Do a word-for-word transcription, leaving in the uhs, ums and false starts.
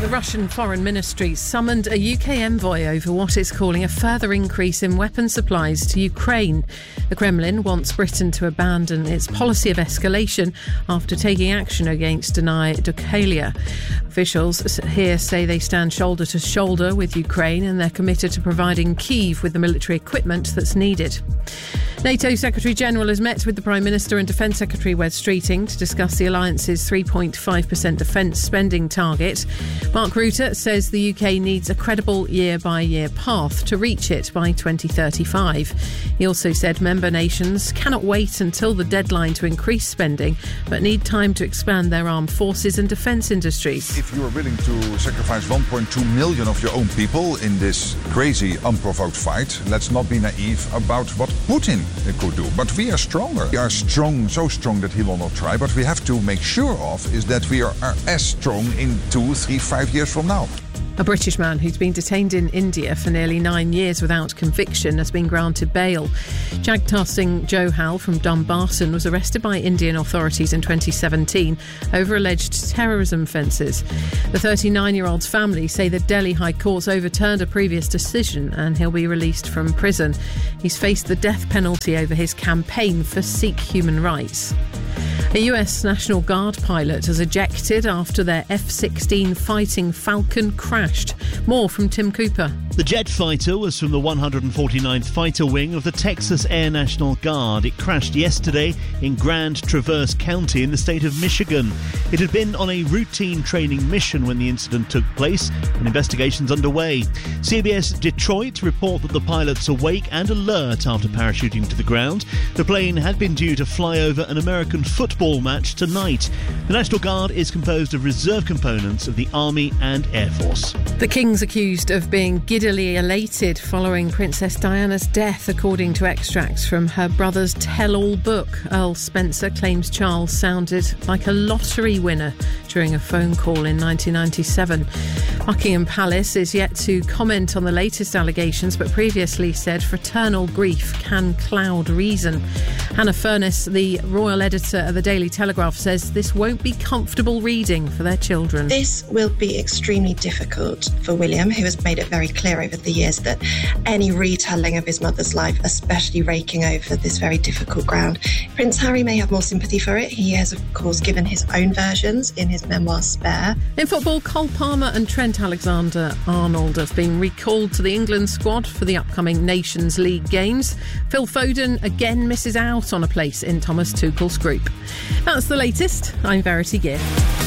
The Russian Foreign Ministry summoned a U K envoy over what it's calling a further increase in weapon supplies to Ukraine. The Kremlin wants Britain to abandon its policy of escalation after taking action against Denai Dukhalia. Officials here say they stand shoulder to shoulder with Ukraine and they're committed to providing Kyiv with the military equipment that's needed. NATO Secretary-General has met with the Prime Minister and Defence Secretary Wes Streeting to discuss the alliance's three point five percent defence spending target. Mark Rutte says the U K needs a credible year-by-year path to reach it by twenty thirty-five. He also said member nations cannot wait until the deadline to increase spending, but need time to expand their armed forces and defence industries. If you are willing to sacrifice one point two million of your own people in this crazy, unprovoked fight, let's not be naive about what Putin could do. But we are stronger. We are strong, so strong that he will not try. But we have to make sure of is that we are, are as strong in two, three, five years from now. A British man who's been detained in India for nearly nine years without conviction has been granted bail. Jagtar Singh Johal from Dumbarton was arrested by Indian authorities in twenty seventeen over alleged terrorism offences. The thirty-nine-year-old's family say the Delhi High Court's overturned a previous decision and he'll be released from prison. He's faced the death penalty over his campaign for Sikh human rights. A U S National Guard pilot has ejected after their F sixteen Fighting Falcon crashed. More from Tim Cooper. The jet fighter was from the one hundred forty-ninth Fighter Wing of the Texas Air National Guard. It crashed yesterday in Grand Traverse County in the state of Michigan. It had been on a routine training mission when the incident took place, and investigations underway. C B S Detroit report that the pilot's awake and alert after parachuting to the ground. The plane had been due to fly over an American football match tonight. The National Guard is composed of reserve components of the Army and Air Force. The King's accused of being giddily elated following Princess Diana's death, according to extracts from her brother's tell-all book. Earl Spencer claims Charles sounded like a lottery winner during a phone call in nineteen ninety-seven. Buckingham Palace is yet to comment on the latest allegations, but previously said fraternal grief can cloud reason. Hannah Furness, the royal editor of the Daily Telegraph, says this won't be comfortable reading for their children. This will be extremely difficult for William, who has made it very clear over the years that any retelling of his mother's life, especially raking over this very difficult ground. Prince Harry may have more sympathy for it. He has, of course, given his own versions in his memoir Spare. In football, Cole Palmer and Trent Alexander-Arnold have been recalled to the England squad for the upcoming Nations League games. Phil Foden again misses out on a place in Thomas Tuchel's group. That's the latest. I'm Verity Gear.